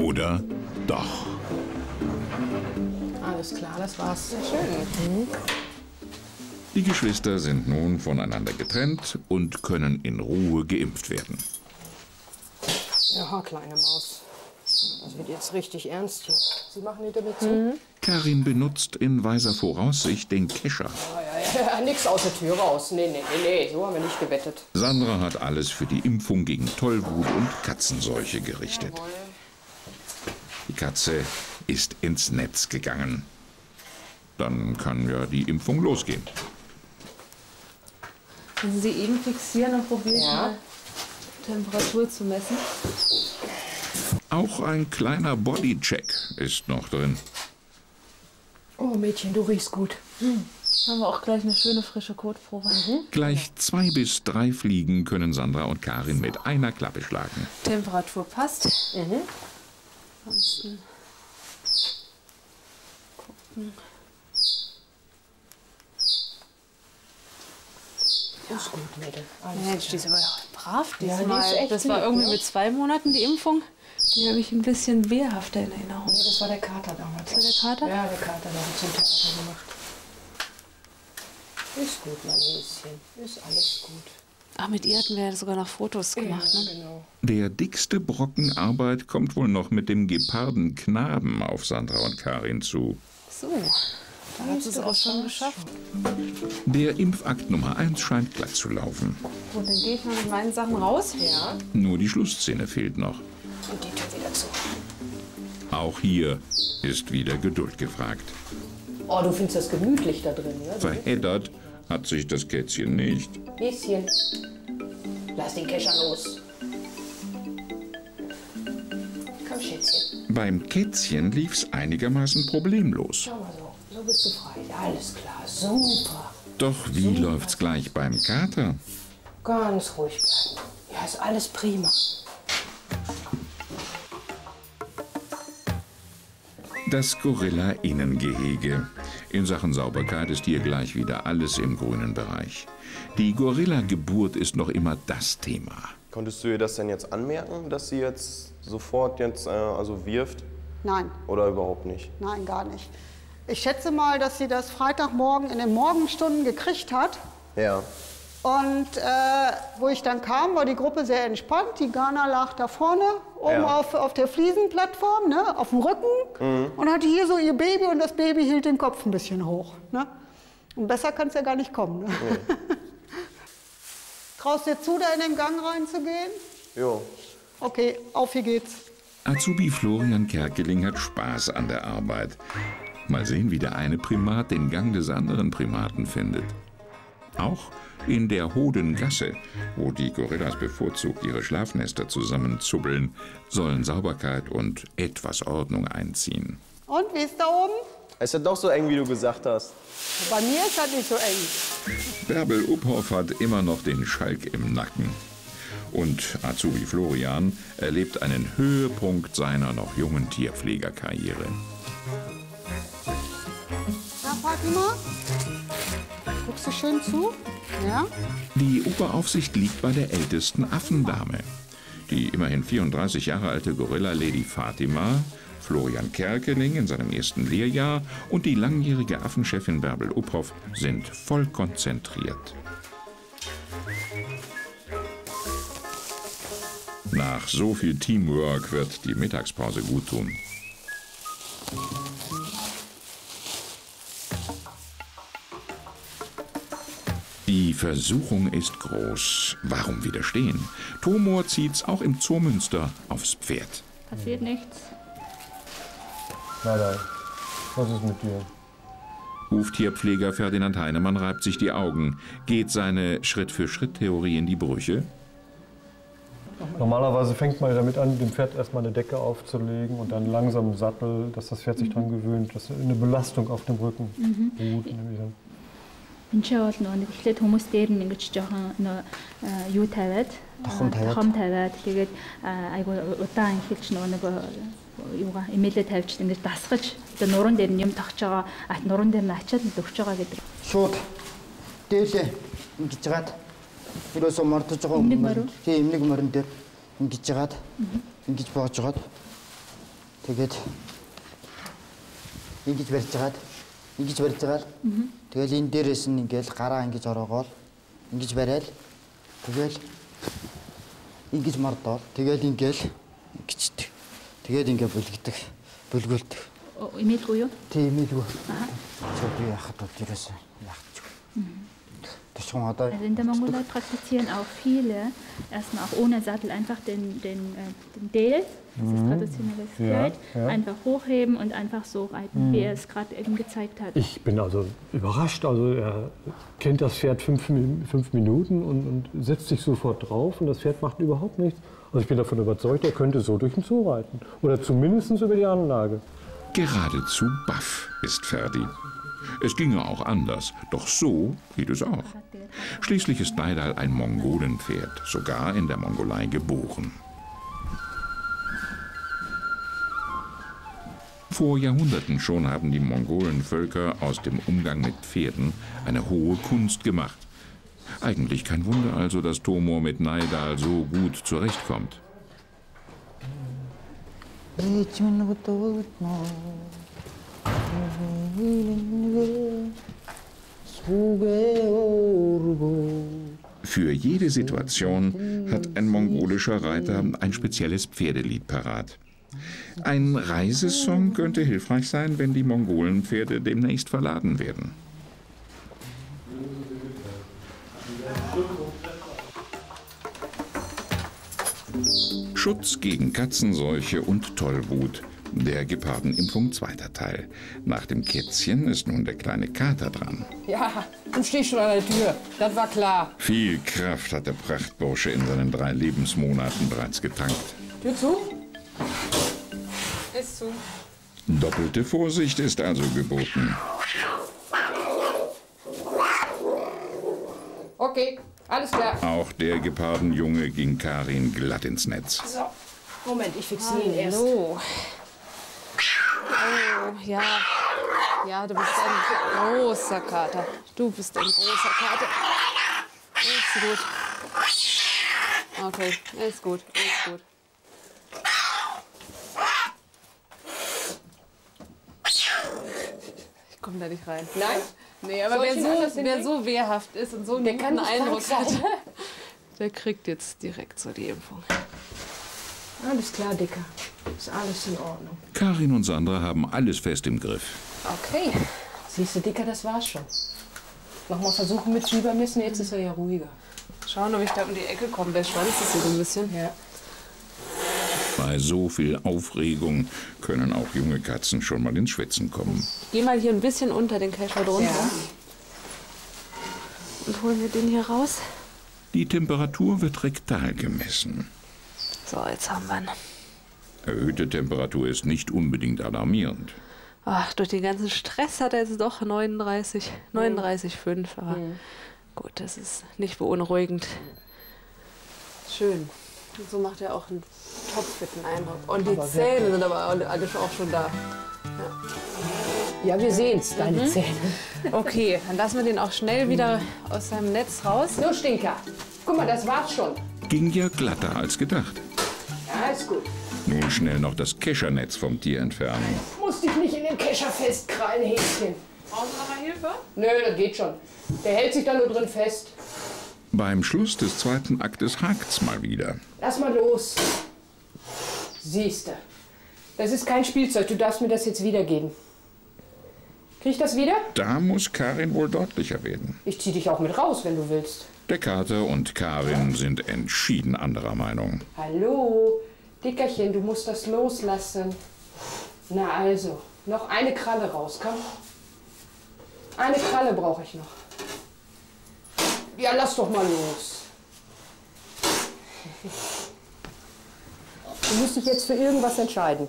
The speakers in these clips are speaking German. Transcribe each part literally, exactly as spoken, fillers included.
Oder doch? Alles klar, das war's. Sehr schön. Mhm. Die Geschwister sind nun voneinander getrennt und können in Ruhe geimpft werden. Ja, kleine Maus. Das wird jetzt richtig ernst hier. Sie machen die damit zu? Mhm. Karin benutzt in weiser Voraussicht den Kescher. Ja, ja, ja, nix aus der Tür raus. Nee, nee, nee, nee, so haben wir nicht gewettet. Sandra hat alles für die Impfung gegen Tollwut und Katzenseuche gerichtet. Jawohl. Die Katze ist ins Netz gegangen. Dann kann ja die Impfung losgehen. Wenn Sie eben fixieren und probieren, Ja. mal Temperatur zu messen. Auch ein kleiner Bodycheck ist noch drin. Oh, Mädchen, du riechst gut. Hm. Haben wir auch gleich eine schöne frische Kotprobe. Mhm. Gleich zwei bis drei Fliegen können Sandra und Karin mit einer Klappe schlagen. Temperatur passt. Mhm. Ansonsten gucken. Ist gut, Mädel. Alles Mensch, die ist aber brav Ja, die diesmal. ist echt das war lieb, irgendwie ne? mit zwei Monaten die Impfung. Die habe ich ein bisschen wehrhafter in Erinnerung. Nee, das war der Kater damals. Das war der Kater? Ja, der Kater, der hat zum Theater gemacht. Ist gut, mein Häschen. Ist alles gut. Ach, mit ihr hatten wir ja sogar noch Fotos gemacht, Ja, ne? genau. Der dickste Brocken Arbeit kommt wohl noch mit dem geparden Knaben auf Sandra und Karin zu. So, da hat sie es auch schon geschafft. Der Impfakt Nummer eins scheint glatt zu laufen. Gut, dann gehe ich mal mit meinen Sachen raus. Ja, Nur die Schlussszene fehlt noch. und die Tür wieder zu. Auch hier ist wieder Geduld gefragt. Oh, du findest das gemütlich da drin, ne? Verheddert hat sich das Kätzchen nicht. Häschen, lass den Kescher los. Komm, Schätzchen. Beim Kätzchen lief's einigermaßen problemlos. Schau mal so, so bist du frei. Alles klar, super. Doch wie läuft's gleich beim Kater? Ganz ruhig bleiben. Ja, ist alles prima. Das Gorilla-Innengehege. In Sachen Sauberkeit ist hier gleich wieder alles im grünen Bereich. Die Gorilla-Geburt ist noch immer das Thema. Konntest du ihr das denn jetzt anmerken, dass sie jetzt sofort jetzt äh, also wirft? Nein, Oder überhaupt nicht? nein, gar nicht. Ich schätze mal, dass sie das Freitagmorgen in den Morgenstunden gekriegt hat. Ja. Und äh, wo ich dann kam, war die Gruppe sehr entspannt. Die Ghana lag da vorne, oben Ja. auf, auf der Fliesenplattform, ne, auf dem Rücken. Mhm. Und hatte hier so ihr Baby und das Baby hielt den Kopf ein bisschen hoch. Ne? Und besser kann es ja gar nicht kommen. Ne? Nee. Traust dir zu, da in den Gang reinzugehen? Jo. Okay, auf, hier geht's. Azubi Florian Kerkeling hat Spaß an der Arbeit. Mal sehen, wie der eine Primat den Gang des anderen Primaten findet. Auch in der Hodengasse, wo die Gorillas bevorzugt ihre Schlafnester zusammenzubbeln, sollen Sauberkeit und etwas Ordnung einziehen. Und, wie ist da oben? Es ist doch so eng, wie du gesagt hast. Bei mir ist das nicht so eng. Bärbel Uphoff hat immer noch den Schalk im Nacken. Und Azubi Florian erlebt einen Höhepunkt seiner noch jungen Tierpflegerkarriere. Ja, Fatima? Guckst du schön zu? Ja? Die Oberaufsicht liegt bei der ältesten Affendame. Die immerhin vierunddreißig Jahre alte Gorilla-Lady Fatima, Florian Kerkeling in seinem ersten Lehrjahr und die langjährige Affenchefin Bärbel Uphoff sind voll konzentriert. Nach so viel Teamwork wird die Mittagspause gut tun. Die Versuchung ist groß. Warum widerstehen? Tomor zieht's auch im Zoomünster aufs Pferd. Passiert nichts. Nein, nein. Was ist mit dir? Huftierpfleger Ferdinand Heinemann reibt sich die Augen. Geht seine Schritt-für-Schritt-Theorie in die Brüche? Normalerweise fängt man damit an, dem Pferd erstmal eine Decke aufzulegen und dann langsam im Sattel, dass das Pferd sich daran gewöhnt, dass eine Belastung auf dem Rücken ruht. Энэ ч бол нөгөө эхлээд хүмүүс дээр нь ингэж жоохон нөгөө юу тавиад том тавиад тэгээд айгу удаан эхэлж нөгөө нэг юугаа имэлээ тавьж ингэж дасгаж одоо нуруунд дээр нь юм тогч байгаа ат нуруунд дээр нь ачаад л өгч байгаа гэдэг. Шууд дээлээ ингэж жагаад ерөөсөө мордож байгаа юм. Тийм эмнэг морин дээр ингэж жагаад ингэж боож жагаад Тэгээд ингэж барьж хагаад ингэж барьж байгаа. Тэгэл энэ дээрээс нь ингээл гараа ингэж ороогоол ингэж барайл. Тэгэл ингэж мордоол. Тэгэл ингээл гिचдэг. Тэгээд ингээ бүлгдэг. Бүлгүүлдэг. Имээлгүй юу? Тийм имээлгүй. Аа. Чи яхад бол ерөөсөө яахчих. Also in der Mongolei praktizieren auch viele erstmal auch ohne Sattel einfach den, den, äh, den Del, das ist traditionelles Kleid, ja, ja. einfach hochheben und einfach so reiten, mhm. wie er es gerade eben gezeigt hat. Ich bin also überrascht, also er kennt das Pferd fünf, fünf Minuten und, und setzt sich sofort drauf und das Pferd macht überhaupt nichts. Also ich bin davon überzeugt, er könnte so durch den Zoo reiten oder zumindest über die Anlage. Geradezu baff ist Ferdi. Es ginge auch anders, doch so geht es auch. Schließlich ist Naidal ein Mongolenpferd, sogar in der Mongolei geboren. Vor Jahrhunderten schon haben die Mongolenvölker aus dem Umgang mit Pferden eine hohe Kunst gemacht. Eigentlich kein Wunder also, dass Tomur mit Naidal so gut zurechtkommt. Für jede Situation hat ein mongolischer Reiter ein spezielles Pferdelied parat. Ein Reisesong könnte hilfreich sein, wenn die Mongolenpferde demnächst verladen werden. Schutz gegen Katzenseuche und Tollwut. Der Gepardenimpfung zweiter Teil. Nach dem Kätzchen ist nun der kleine Kater dran. Ja, du stehst schon an der Tür. Das war klar. Viel Kraft hat der Prachtbursche in seinen drei Lebensmonaten bereits getankt. Tür zu? Ist zu. Doppelte Vorsicht ist also geboten. Okay, alles klar. Auch der Gepardenjunge ging Karin glatt ins Netz. So, Moment, ich fixiere ihn erst. Oh, ja. Ja, du bist ein großer Kater. Du bist ein großer Kater. Ist gut. Okay, ist gut, ist gut. Ich komme da nicht rein. Nein? Nee, aber wer so, wer so wehrhaft ist und so einen guten Eindruck hat, der kriegt jetzt direkt so die Impfung. Alles klar, Dicker. Ist alles in Ordnung. Karin und Sandra haben alles fest im Griff. Okay. Siehst du, Dicker, das war's schon. Nochmal versuchen mit Fiebermessen, jetzt ist er ja ruhiger. Schauen, ob ich da um die Ecke komme. Der Schwanz ist hier so ein bisschen. Ja. Bei so viel Aufregung können auch junge Katzen schon mal ins Schwitzen kommen. Geh mal hier ein bisschen unter den Kescher drunter. Ja. Und holen wir den hier raus. Die Temperatur wird rektal gemessen. So, jetzt haben wir ihn. Erhöhte Temperatur ist nicht unbedingt alarmierend. Ach, durch den ganzen Stress hat er jetzt doch neununddreißig, neununddreißig Komma fünf. Aber mhm. gut, das ist nicht beunruhigend. Schön. Und so macht er auch einen topfitten Eindruck. Und die Zähne sind aber alle auch schon da. Ja, ja, wir sehen's, deine mhm. Zähne. Okay, dann lassen wir den auch schnell wieder aus seinem Netz raus. So, Stinker. Guck mal, das war's schon. Ging ja glatter als gedacht. Ja, ist gut. Nun schnell noch das Keschernetz vom Tier entfernen. Musst dich nicht in den Kescher festkrallen, Häschen. Brauchen Sie noch mal Hilfe? Nö, das geht schon. Der hält sich da nur drin fest. Beim Schluss des zweiten Aktes hakt's mal wieder. Lass mal los. Siehste. Das ist kein Spielzeug. Du darfst mir das jetzt wiedergeben. Krieg ich das wieder? Da muss Karin wohl deutlicher werden. Ich zieh dich auch mit raus, wenn du willst. Der Kater und Karin sind entschieden anderer Meinung. Hallo, Dickerchen, du musst das loslassen. Na also, noch eine Kralle raus, komm. Eine Kralle brauche ich noch. Ja, lass doch mal los. Du musst dich jetzt für irgendwas entscheiden.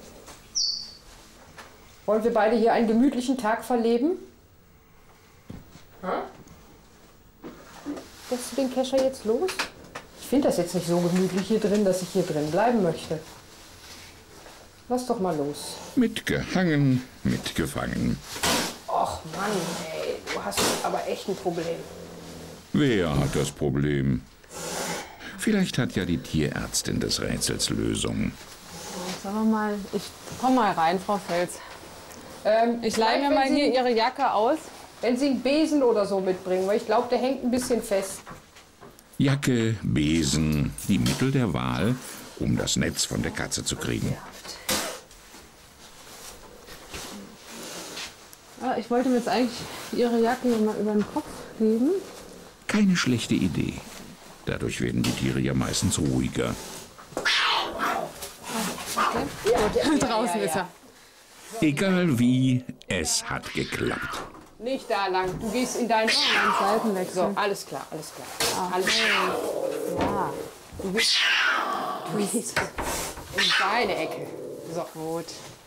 Wollen wir beide hier einen gemütlichen Tag verleben? Hm? Lässt du den Kescher jetzt los? Ich finde das jetzt nicht so gemütlich hier drin, dass ich hier drin bleiben möchte. Lass doch mal los. Mitgehangen, mitgefangen. Och Mann, ey, du hast aber echt ein Problem. Wer hat das Problem? Vielleicht hat ja die Tierärztin des Rätsels Lösung. Sagen wir mal, ich komm mal rein, Frau Fels. Ähm, Ich leihe mir vielleicht, mal wenn hier Sie- Ihre Jacke aus. Wenn Sie einen Besen oder so mitbringen, weil ich glaube, der hängt ein bisschen fest. Jacke, Besen, die Mittel der Wahl, um das Netz von der Katze zu kriegen. Ah, ich wollte mir jetzt eigentlich Ihre Jacke hier mal über den Kopf geben. Keine schlechte Idee. Dadurch werden die Tiere ja meistens ruhiger. Draußen ist er. Egal wie, es hat geklappt. Nicht da lang. Du gehst in deinen Seitenwechsel. So, alles klar, alles klar. Alles klar. Ja, Du gehst, du gehst in deine Ecke. So. gut.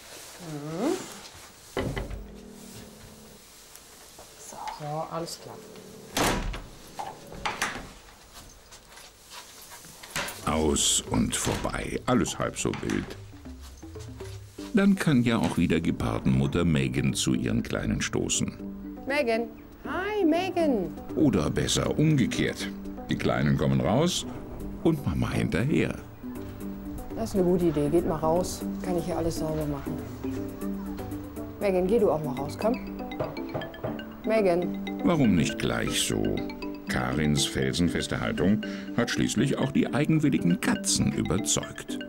So, alles klar. Aus und vorbei, alles halb so wild. Dann kann ja auch wieder Gepardenmutter Megan zu ihren Kleinen stoßen. Megan. Hi, Megan. Oder besser umgekehrt. Die Kleinen kommen raus und Mama hinterher. Das ist eine gute Idee. Geht mal raus. Kann ich hier alles sauber machen. Megan, geh du auch mal raus, komm. Megan. Warum nicht gleich so? Karins felsenfeste Haltung hat schließlich auch die eigenwilligen Katzen überzeugt.